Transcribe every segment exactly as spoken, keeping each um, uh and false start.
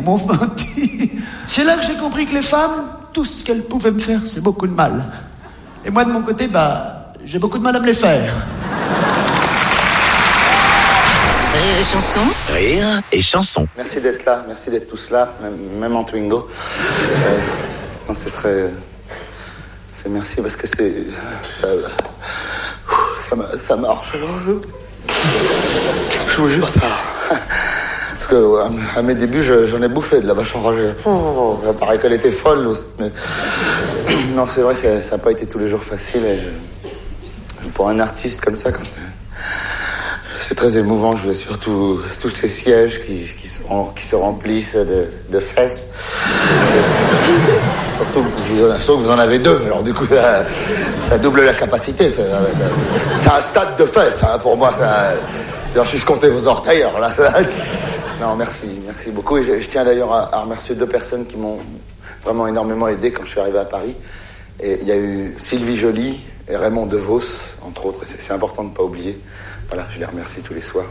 nous m'ont menti. C'est là que j'ai compris que les femmes, tout ce qu'elles pouvaient me faire, c'est beaucoup de mal. Et moi, de mon côté, bah, j'ai beaucoup de mal à me les faire. Rire et chanson. Rire et chanson. Merci d'être là, merci d'être tous là, même, même en Twingo. Euh, non, c'est très... C'est merci parce que c'est... Ça, ça, ça marche. Je vous jure, ça... Parce que à mes débuts, je, j'en ai bouffé de la vache enragée. Oh, ça paraît qu'elle était folle. Mais... Non, c'est vrai, ça n'a pas été tous les jours facile. Et je... Pour un artiste comme ça, quand c'est... C'est très émouvant, je veux surtout tous ces sièges qui, qui, se, qui se remplissent de, de fesses. Surtout, que vous, surtout que vous en avez deux, alors du coup, ça, ça double la capacité. Ça, ça, c'est un stade de fesses, hein, pour moi. Ça, alors, si je comptais vos orteils, alors là... Ça, non, merci, merci beaucoup. Et je, je tiens d'ailleurs à, à remercier deux personnes qui m'ont vraiment énormément aidé quand je suis arrivé à Paris. Et il y a eu Sylvie Joly et Raymond DeVos, entre autres. Et c'est, c'est important de ne pas oublier. Voilà, je les remercie tous les soirs.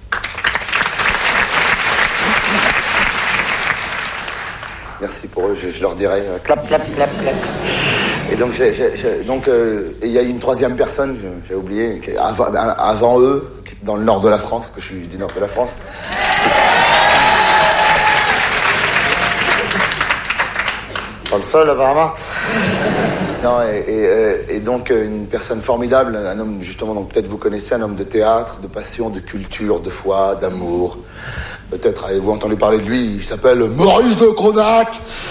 Merci pour eux, je, je leur dirai euh, clap, clap, clap, clap. Et donc, j'ai, j'ai, j'ai, donc euh, il y a une troisième personne, j'ai oublié, qui, avant, avant eux, qui est dans le nord de la France, que je suis du nord de la France. Pas le seul, apparemment. Non, et, et, et donc une personne formidable, un homme, justement, donc peut-être vous connaissez, un homme de théâtre, de passion, de culture, de foi, d'amour. Peut-être avez-vous entendu parler de lui, il s'appelle Maurice de Conac.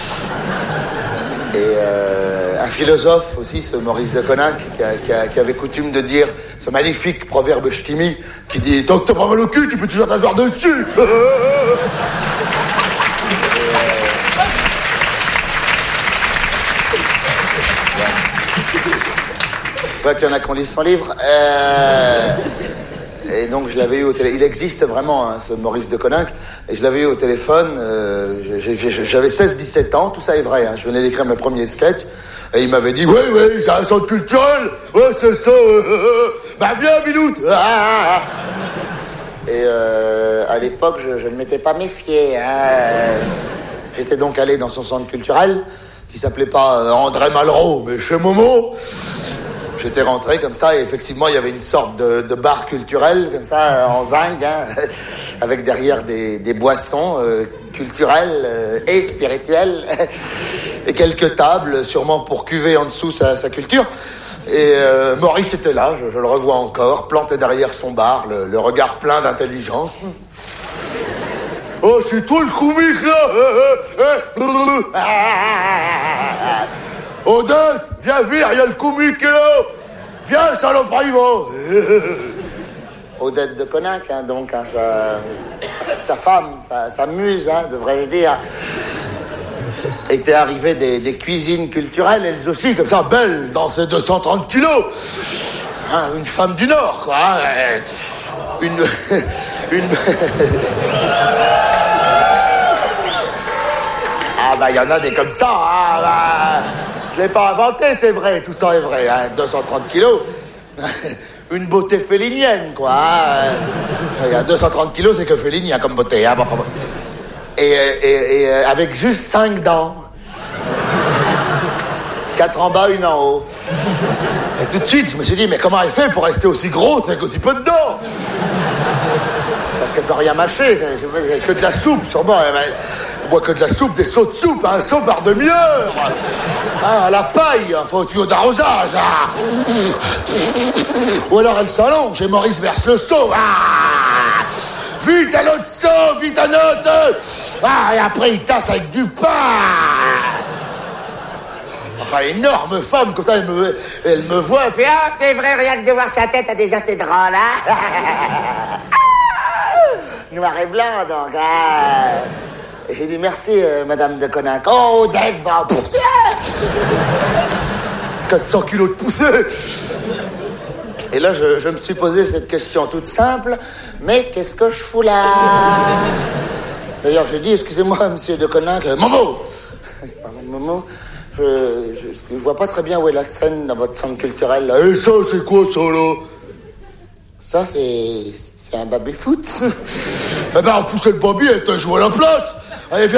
Et euh, un philosophe aussi, ce Maurice de Conac, qui, a, qui, a, qui avait coutume de dire ce magnifique proverbe ch'timi qui dit « Tant que t'as pas mal au cul, tu peux toujours t'asseoir dessus !» Je vois qu'il y en a qui ont lu son livre. Euh... Et donc, je l'avais eu au téléphone. Il existe vraiment, hein, ce Maurice de Coninck. Et je l'avais eu au téléphone. Euh, j'ai, j'ai, j'avais seize dix-sept ans. Tout ça est vrai. Hein. Je venais d'écrire mes premiers sketchs. Et il m'avait dit, oui, oui, j'ai un centre culturel. Ouais, c'est ça. Euh, euh, bah, viens, Biloute. Ah. Et euh, à l'époque, je, je ne m'étais pas méfié. Hein. J'étais donc allé dans son centre culturel, qui s'appelait pas euh, André Malraux, mais chez Momo. J'étais rentré comme ça et effectivement il y avait une sorte de, de bar culturel comme ça en zinc, hein, avec derrière des, des boissons euh, culturelles euh, et spirituelles et quelques tables sûrement pour cuver en dessous sa, sa culture. Et euh, Maurice était là, je, je le revois encore, planté derrière son bar, le, le regard plein d'intelligence. Oh, c'est toi le comique là. Odette, viens vite, il y a le comique qui est là. Viens, saloperie, va. Odette de Coninck, hein, donc, hein, sa, sa, sa femme, sa, sa muse, hein, devrais-je dire, était arrivée des, des cuisines culturelles, elles aussi, comme ça, belles, dans ses deux cent trente kilos. Hein, une femme du Nord, quoi. Hein, une... une... Ah, bah, il y en a des comme ça, hein, bah... Je l'ai pas inventé, c'est vrai, tout ça est vrai, hein, deux cent trente kilos, une beauté félinienne, quoi. Hein. Il y a deux cent trente kilos, c'est que félinien comme beauté, hein. Et, et, et avec juste cinq dents. Quatre en bas, une en haut. Et tout de suite, je me suis dit, mais comment elle fait pour rester aussi grosse avec aussi peu de dents? Parce qu'elle peut rien mâcher, c'est que de la soupe, sûrement. Elle boit que de la soupe, des seaux de soupe, un seau par demi-heure. Hein, à la paille, un faux tuyau d'arrosage. Ah. Ou alors elle s'allonge et Maurice verse le seau. Ah. Vite un autre seau, vite un autre. Ah, et après il tasse avec du pain. Enfin, énorme femme, comme ça, elle me, elle me voit, elle fait « Ah, c'est vrai, rien que de voir sa tête, a déjà c'est drôle, hein ?» Noir et blanc, donc, hein. Et j'ai dit « Merci, euh, Madame de Coninck. »« Oh, Odette va pousser !» quatre cents kilos de poussée. Et là, je, je me suis posé cette question toute simple. « Mais qu'est-ce que je fous là ?» D'ailleurs, j'ai dit « Excusez-moi, Monsieur de Coninck. »« Momo !» Pardon, Momo. Je, je, je vois pas très bien où est la scène dans votre centre culturel. Là. Et ça, c'est quoi, ça, là? Ça, c'est... c'est un baby-foot. Eh ben, on poussait le baby et t'as joué à la place. Allez, viens.